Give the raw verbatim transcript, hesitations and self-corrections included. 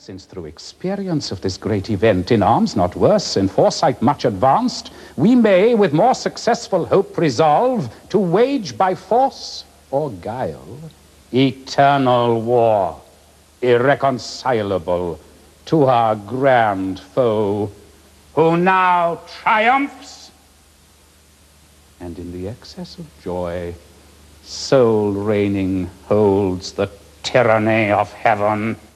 Since through experience of this great event, in arms not worse, in foresight much advanced, we may with more successful hope resolve to wage by force or guile eternal war, irreconcilable to our grand foe, who now triumphs, and in the excess of joy, sole reigning holds the tyranny of heaven.